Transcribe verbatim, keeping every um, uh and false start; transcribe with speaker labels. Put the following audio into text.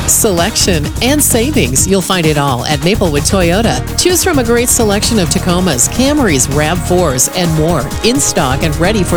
Speaker 1: selection, and savings. You'll find it all at Maplewood Toyota. Choose from a great selection of Tacomas, Camrys, RAV fours, and more in stock and ready for